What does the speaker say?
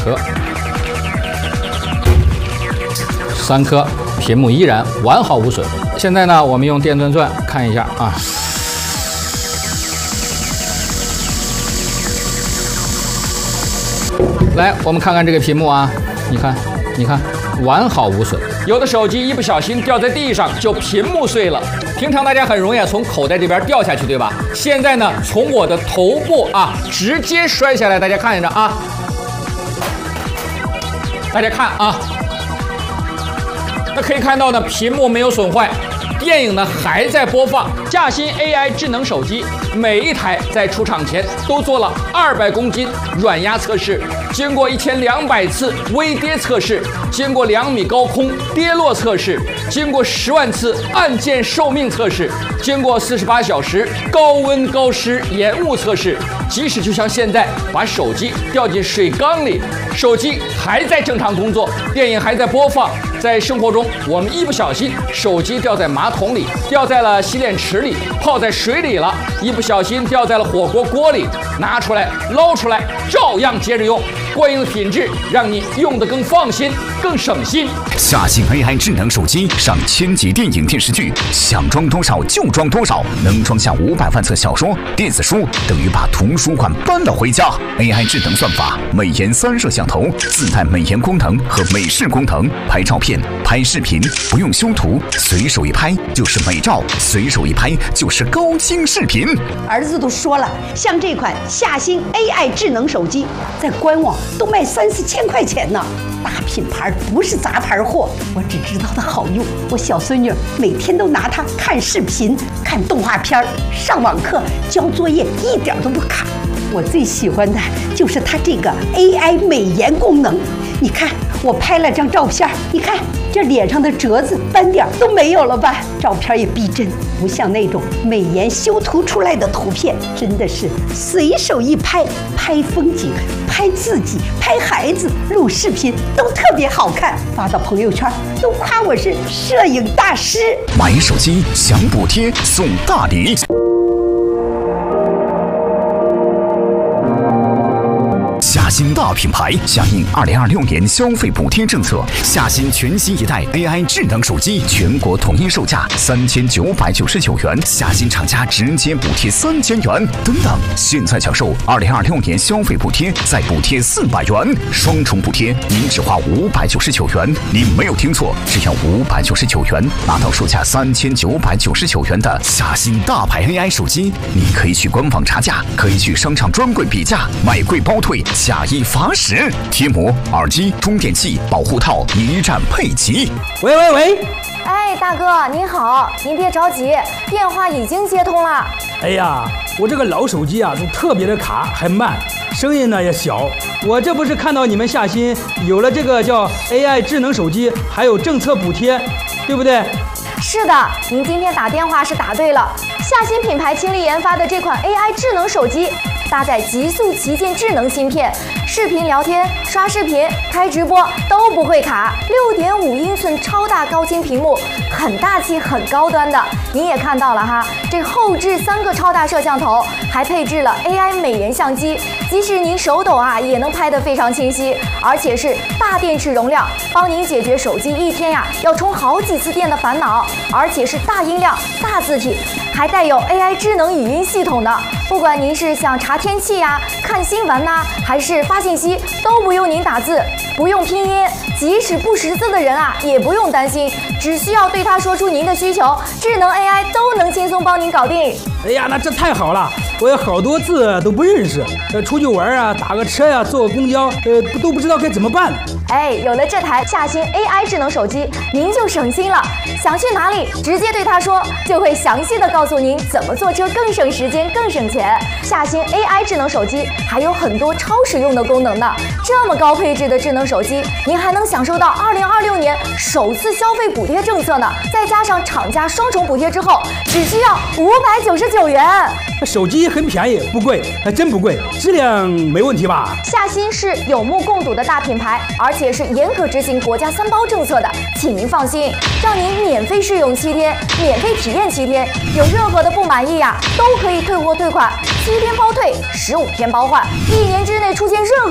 颗，3颗，屏幕依然完好无损。现在呢，我们用电钻钻看一下啊。来，我们看看这个屏幕啊，你看，完好无损。有的手机一不小心掉在地上，就屏幕碎了。平常大家很容易从口袋这边掉下去，对吧？现在呢，从我的头部啊直接摔下来，大家看着啊，大家看啊，那可以看到呢，屏幕没有损坏。电影呢还在播放。夏新 AI 智能手机，每一台在出厂前都做了200公斤软压测试，经过1200次微跌测试，经过2米高空跌落测试，经过10万次按键寿命测试，经过48小时高温高湿延误测试。即使就像现在把手机掉进水缸里，手机还在正常工作，电影还在播放。在生活中，我们一不小心手机掉在马桶里，掉在了洗脸池里，泡在水里了，一不小心掉在了火锅锅里，拿出来捞出来，照样接着用。过硬的品质让你用得更放心，更省心。 夏新 AI 智能手机上1000集电影电视剧，想装多少就装多少，能装下500万册小说、电子书，等于把图书馆搬了回家。AI 智能算法，美颜3摄像头，自带美颜功能和美视功能，拍照片、拍视频不用修图，随手一拍就是美照，随手一拍就是高清视频。 儿子都说了，像这款夏新 AI 智能手机，在官网都卖3-4千块钱呢。大品牌不是杂牌货，我只知道它好用。我小孙女每天都拿它看视频、看动画片、上网课、交作业，一点都不卡。我最喜欢的就是它这个 AI 美颜功能。你看，我拍了张照片，你看这脸上的褶子、斑点都没有了吧？照片也逼真，不像那种美颜修图出来的图片，真的是随手一拍，拍风景、拍自己、拍孩子、录视频都特别好看，发到朋友圈都夸我是摄影大师。 买手机享补贴送大礼。夏新大品牌响应2026年消费补贴政策，夏新全新一代 AI 智能手机全国统一售价3999元，夏新厂家直接补贴3000元。等等，现在享受2026年消费补贴，再补贴400元，双重补贴，您只花599元。您没有听错，只要599元，拿到售价3999元的夏新大牌 AI 手机。你可以去官网查价，可以去商场专柜比价，买贵包退。假一罚10，贴膜、耳机、充电器、保护套一站配齐。 喂， 哎，大哥您好，您别着急，电话已经接通了。 哎呀，我这个老手机啊，都特别的卡，还慢，声音呢也小。我这不是看到你们夏新有了这个叫 AI 智能手机，还有政策补贴，对不对？ 是的，您今天打电话是打对了。夏新品牌倾力研发的这款 AI 智能手机，搭载极速旗舰智能芯片，视频聊天、刷视频、开直播都不会卡。6.5英寸超大高清屏幕，很大气、很高端的。您也看到了哈，这后置3个超大摄像头，还配置了 AI 美颜相机，即使您手抖啊，也能拍得非常清晰。而且是大电池容量，帮您解决手机一天呀要充好几次电的烦恼。而且是大音量、大字体，还带有 AI 智能语音系统的。不管您是想查天气呀、看新闻呐，还是发信息，都不用您打字，不用拼音，即使不识字的人啊，也不用担心，只需要对他说出您的需求，智能 AI 都能轻松帮您搞定。 哎呀，那这太好了！我有好多字都不认识，出去玩啊，打个车呀、坐个公交，都不知道该怎么办。 哎，有了这台夏新 AI 智能手机，您就省心了。想去哪里，直接对他说，就会详细的告诉您怎么坐车更省时间、更省钱。夏新 AI 智能手机还有很多超实用的功能呢。这么高配置的智能手机，您还能享受到2026年首次消费补贴政策呢。再加上厂家双重补贴之后，只需要599元。 手机很便宜，不贵，还真不贵，质量没问题吧？ 夏新是有目共睹的大品牌，而且是严格执行国家3包政策的，请您放心，让您免费试用7天，免费体验7天，有任何的不满意呀，都可以退货退款，7天包退，15天包换，1年之内出现任何